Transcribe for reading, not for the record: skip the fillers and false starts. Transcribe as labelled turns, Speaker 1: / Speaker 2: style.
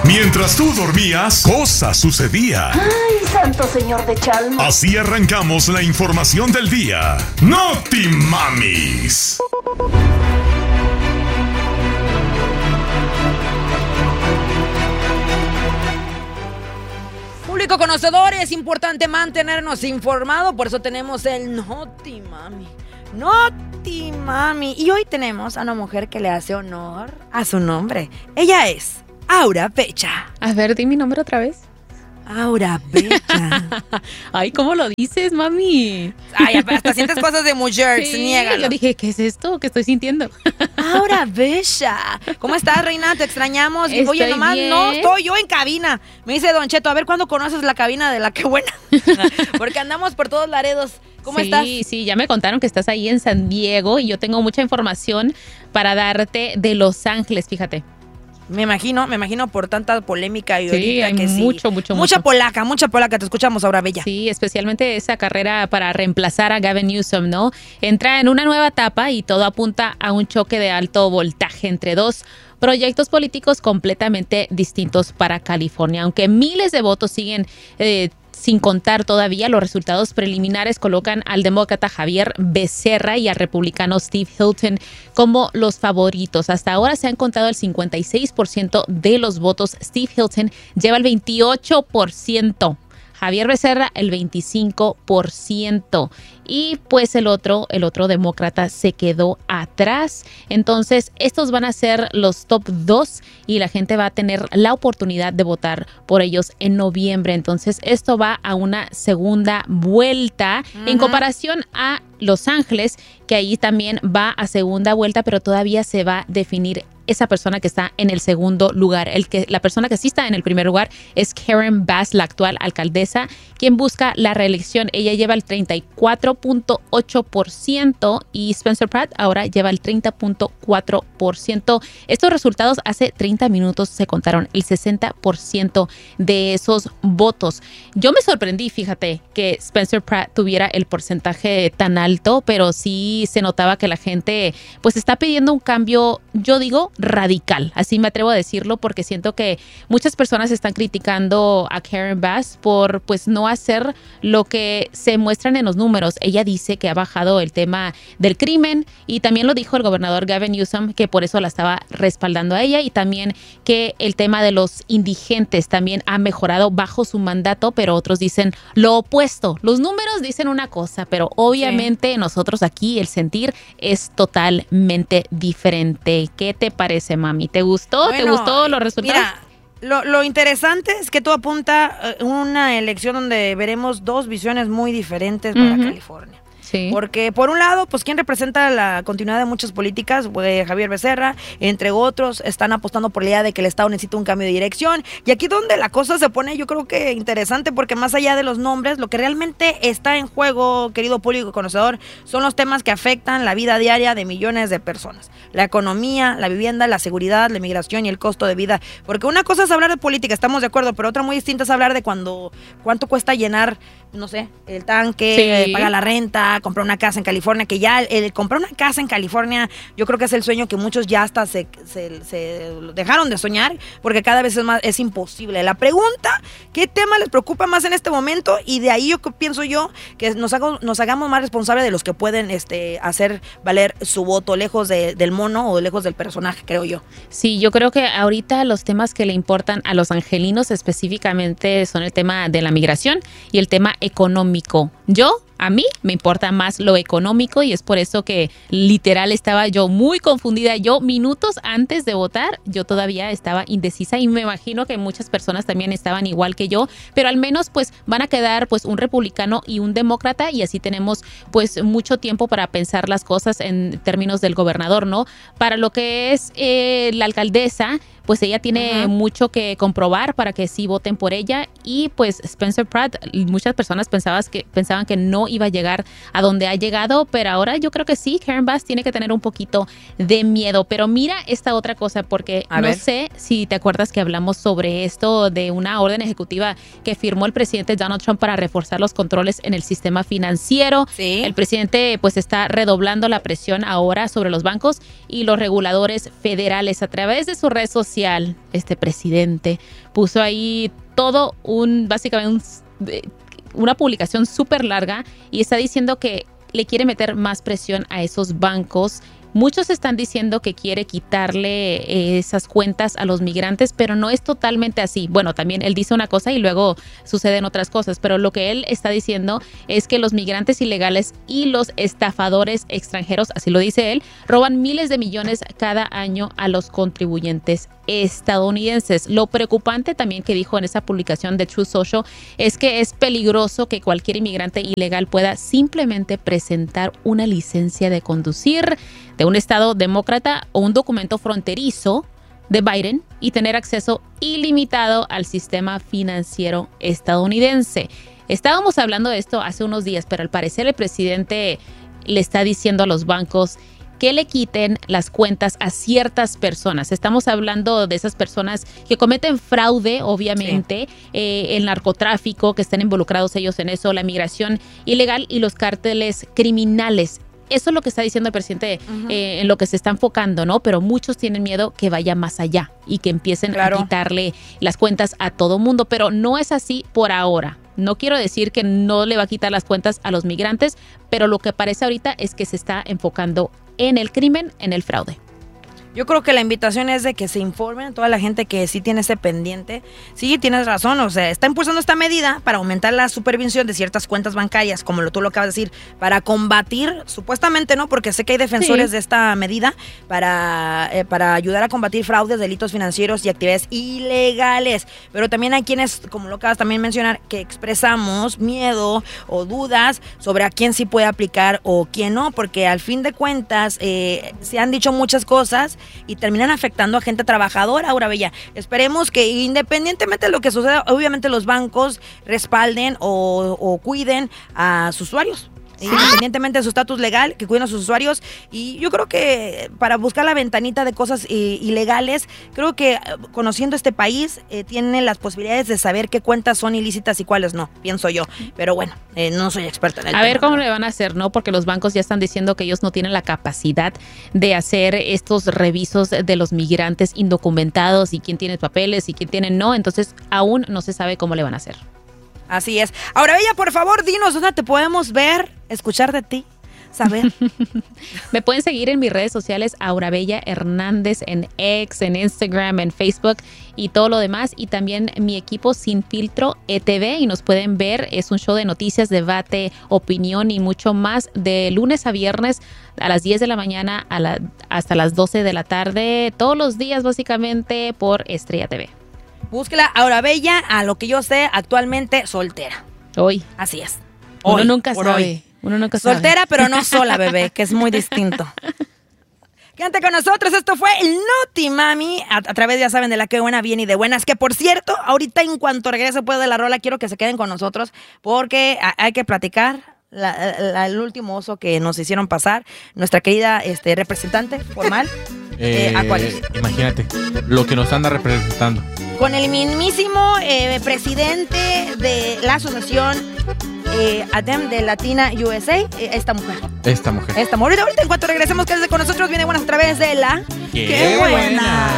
Speaker 1: Mientras tú dormías, cosas sucedían.
Speaker 2: ¡Ay, santo señor de Chalma!
Speaker 1: Así arrancamos la información del día. ¡Noti Mamis!
Speaker 3: Público conocedor, es importante mantenernos informados, por eso tenemos el Noti Mami. Noti Mami. Y hoy tenemos a una mujer que le hace honor a su nombre. Ella es Aura Becha.
Speaker 4: A ver, di mi nombre otra vez.
Speaker 3: Aura Becha.
Speaker 4: Ay, ¿cómo lo dices, mami?
Speaker 3: Ay, hasta sientes cosas de mujer,
Speaker 4: Sí,
Speaker 3: niégalo.
Speaker 4: yo dije, ¿qué es esto? ¿Qué estoy sintiendo?
Speaker 3: Aura Becha. ¿Cómo estás, reina? Te extrañamos.
Speaker 4: Estoy
Speaker 3: Oye, nomás
Speaker 4: bien.
Speaker 3: no estoy yo en cabina. Me dice Don Cheto, a ver cuándo conoces la cabina de La Qué Buena. Porque andamos por todos Laredos. ¿Cómo estás?
Speaker 4: Sí, ya me contaron que estás ahí en San Diego y yo tengo mucha información para darte de Los Ángeles, fíjate.
Speaker 3: Me imagino por tanta polémica y
Speaker 4: Sí,
Speaker 3: ahorita
Speaker 4: hay
Speaker 3: que sí.
Speaker 4: mucho.
Speaker 3: Mucha polaca, te escuchamos, Aura Bella.
Speaker 4: Sí, especialmente esa carrera para reemplazar a Gavin Newsom, ¿no? Entra en una nueva etapa y todo apunta a un choque de alto voltaje entre dos proyectos políticos completamente distintos para California. Aunque miles de votos siguen sin contar todavía, los resultados preliminares colocan al demócrata Javier Becerra y al republicano Steve Hilton como los favoritos. Hasta ahora se han contado el 56% de los votos. Steve Hilton lleva el 28%. Javier Becerra el 25%. Y pues el otro demócrata se quedó atrás. Entonces, estos van a ser los top 2 y la gente va a tener la oportunidad de votar por ellos en noviembre. Entonces, esto va a una segunda vuelta en comparación a Los Ángeles, que ahí también va a segunda vuelta, pero todavía se va a definir esa persona que está en el segundo lugar. La persona que sí está en el primer lugar es Karen Bass, la actual alcaldesa, quien busca la reelección. Ella lleva el 34.8% y Spencer Pratt ahora lleva el 30.4%. Estos resultados hace 30 minutos se contaron el 60% de esos votos. Yo me sorprendí, fíjate, que Spencer Pratt tuviera el porcentaje tan alto, pero sí se notaba que la gente pues está pidiendo un cambio, yo digo, radical, así me atrevo a decirlo, porque siento que muchas personas están criticando a Karen Bass por pues no hacer lo que se muestran en los números. Ella dice que ha bajado el tema del crimen y también lo dijo el gobernador Gavin Newsom, que por eso la estaba respaldando a ella, y también que el tema de los indigentes también ha mejorado bajo su mandato, pero otros dicen lo opuesto. Los números dicen una cosa, pero obviamente nosotros aquí el sentir es totalmente diferente. ¿Qué te parece, mami? ¿Te gustó?
Speaker 3: Bueno,
Speaker 4: ¿Te gustó los resultados?
Speaker 3: Mira, lo interesante es que todo apunta a una elección donde veremos dos visiones muy diferentes para California.
Speaker 4: Sí.
Speaker 3: Porque por un lado, pues quien representa la continuidad de muchas políticas, Javier Becerra, entre otros, están apostando por la idea de que el Estado necesita un cambio de dirección. Y aquí donde la cosa se pone, yo creo que interesante, porque más allá de los nombres, lo que realmente está en juego, querido público conocedor, son los temas que afectan la vida diaria de millones de personas. La economía, la vivienda, la seguridad, la inmigración y el costo de vida. Porque una cosa es hablar de política, estamos de acuerdo, pero otra muy distinta es hablar de cuánto cuesta llenar, no sé, el tanque, pagar la renta, comprar una casa en California, que ya el comprar una casa en California, yo creo que es el sueño que muchos ya hasta se dejaron de soñar, porque cada vez es imposible. La pregunta, ¿qué tema les preocupa más en este momento? Y de ahí pienso yo que nos hagamos más responsables de los que pueden hacer valer su voto, lejos del mono o lejos del personaje, creo yo.
Speaker 4: Sí, yo creo que ahorita los temas que le importan a los angelinos específicamente son el tema de la migración y el tema económico. A mí me importa más lo económico y es por eso que literal estaba yo muy confundida. Yo minutos antes de votar, yo todavía estaba indecisa y me imagino que muchas personas también estaban igual que yo, pero al menos pues van a quedar pues un republicano y un demócrata y así tenemos pues mucho tiempo para pensar las cosas en términos del gobernador, ¿no? Para lo que es la alcaldesa, pues ella tiene mucho que comprobar para que sí voten por ella y pues Spencer Pratt, muchas personas pensaban que no iba a llegar a donde ha llegado, pero ahora yo creo que sí, Karen Bass tiene que tener un poquito de miedo. Pero mira esta otra cosa, porque no sé si te acuerdas que hablamos sobre esto de una orden ejecutiva que firmó el presidente Donald Trump para reforzar los controles en el sistema financiero.
Speaker 3: Sí.
Speaker 4: El presidente pues está redoblando la presión ahora sobre los bancos y los reguladores federales a través de sus redes sociales. social, este presidente, puso ahí todo básicamente una publicación súper larga y está diciendo que le quiere meter más presión a esos bancos. Muchos están diciendo que quiere quitarle esas cuentas a los migrantes, pero no es totalmente así. Bueno, también él dice una cosa y luego suceden otras cosas, pero lo que él está diciendo es que los migrantes ilegales y los estafadores extranjeros, así lo dice él, roban miles de millones cada año a los contribuyentes estadounidenses. Lo preocupante también que dijo en esa publicación de Truth Social es que es peligroso que cualquier inmigrante ilegal pueda simplemente presentar una licencia de conducir de un estado demócrata o un documento fronterizo de Biden y tener acceso ilimitado al sistema financiero estadounidense. Estábamos hablando de esto hace unos días, pero al parecer el presidente le está diciendo a los bancos que le quiten las cuentas a ciertas personas. Estamos hablando de esas personas que cometen fraude, obviamente, el narcotráfico, que estén involucrados ellos en eso, la migración ilegal y los cárteles criminales. Eso es lo que está diciendo el presidente, en lo que se está enfocando, ¿no? Pero muchos tienen miedo que vaya más allá y que empiecen a quitarle las cuentas a todo mundo, pero no es así por ahora. No quiero decir que no le va a quitar las cuentas a los migrantes, pero lo que parece ahorita es que se está enfocando en el crimen, en el fraude.
Speaker 3: Yo creo que la invitación es de que se informen toda la gente que sí tiene ese pendiente. Sí, tienes razón, o sea, está impulsando esta medida para aumentar la supervisión de ciertas cuentas bancarias, como tú lo acabas de decir, para combatir, supuestamente no, porque sé que hay defensores de esta medida, para ayudar a combatir fraudes, delitos financieros y actividades ilegales. Pero también hay quienes, como lo acabas también de mencionar, que expresamos miedo o dudas sobre a quién sí puede aplicar o quién no, porque al fin de cuentas se han dicho muchas cosas y terminan afectando a gente trabajadora, Aura Bella. Esperemos que independientemente de lo que suceda, obviamente los bancos respalden o cuiden a sus usuarios. Independientemente de su estatus legal, que cuiden a sus usuarios. Y yo creo que para buscar la ventanita de cosas ilegales, creo que conociendo este país, tiene las posibilidades de saber qué cuentas son ilícitas y cuáles no, pienso yo. Pero bueno, no soy experta en el tema.
Speaker 4: A ver cómo le van a hacer, ¿no? Porque los bancos ya están diciendo que ellos no tienen la capacidad de hacer estos revisos de los migrantes indocumentados y quién tiene papeles y quién tiene no. Entonces, aún no se sabe cómo le van a hacer.
Speaker 3: Así es. Ahora, Bella, por favor, dinos dónde te podemos ver, escuchar de ti, saber.
Speaker 4: Me pueden seguir en mis redes sociales, Aura Bella Hernández, en X, en Instagram, en Facebook y todo lo demás. Y también mi equipo Sin Filtro ETV, y nos pueden ver. Es un show de noticias, debate, opinión y mucho más, de lunes a viernes a las 10 de la mañana hasta las 12 de la tarde, todos los días básicamente por Estrella TV.
Speaker 3: Búsquela, Aura Bella, a lo que yo sé, actualmente soltera.
Speaker 4: Hoy.
Speaker 3: Así es.
Speaker 4: Uno nunca sabe. Uno nunca sabe.
Speaker 3: Soltera, pero no sola, bebé, que es muy distinto. Quédate con nosotros, esto fue el Noti Mami, a través, ya saben, de La Que Buena Viene y de Buenas, que por cierto, ahorita en cuanto regrese después de la rola, quiero que se queden con nosotros, porque hay que platicar el último oso que nos hicieron pasar, nuestra querida representante formal, Aqualis.
Speaker 5: Imagínate, lo que nos anda representando.
Speaker 3: Con el mismísimo presidente de la asociación ADEM de Latina USA, esta mujer. Ahorita en cuanto regresemos, quédense con nosotros, viene Buenas a través de La
Speaker 5: ¡Qué buena!